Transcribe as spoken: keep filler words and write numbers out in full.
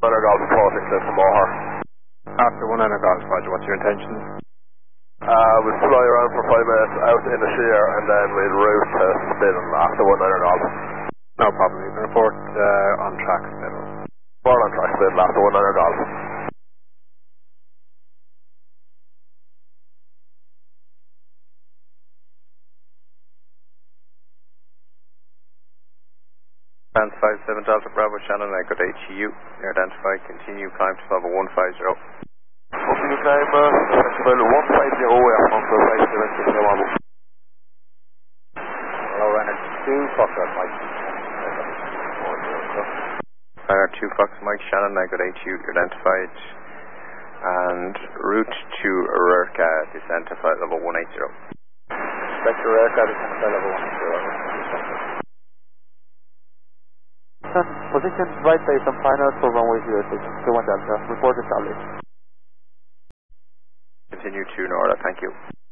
Under Golf reporting to from Moher. After one under Golf, Roger, what's your intention? Uh, we'll fly around for five minutes out in the shear and then we'll route to spin after one under Golf. No problem, you can report uh, on track still. Four on track spin after one under Golf. Band five seven Delta Bravo Shannon, I got H E U. You're identified, continue climb to level one five zero. Continue climb, uh, level one five zero, we are on to five seven six zero. Hello, Renner two, Foxtrot Mike. Renner two Fox Mike Shannon, I got H E U. You're identified. And route to Ururka, descent to flight level one eight zero. Back to Ururka, descent to flight level one eight zero. Position right base on final for runway zero six, two one Delta, report to Charlie. Continue to Nora, thank you.